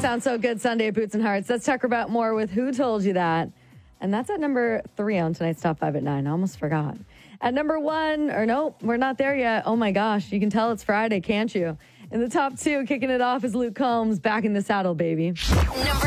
Sounds So Good Sunday at Boots and Hearts. Let's talk about more with Who Told You That? And that's at number 3 on tonight's Top 5 at 9. I almost forgot. At number 1, or no, we're not there yet. Oh my gosh, you can tell it's Friday, can't you? In the top 2, kicking it off is Luke Combs, Back in the Saddle, baby. Number